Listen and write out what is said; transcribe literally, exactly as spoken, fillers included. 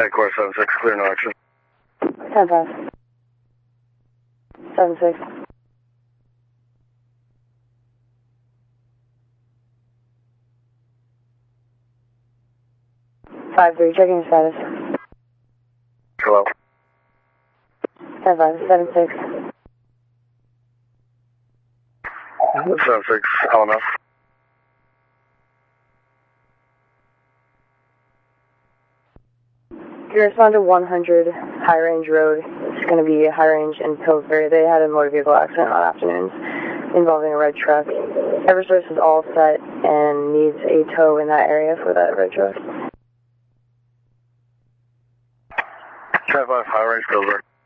Headquarters seven six, clear no action. ten five. seven six. five three, checking status. Hello. ten five, seven six. seven six, L M F. You respond to one hundred High Range Road. It's going to be High Range in Pillsbury. They had a motor vehicle accident on afternoons involving a red truck. Eversource is all set and needs a tow in that area for that red truck. ten five, High Range, Pillsbury.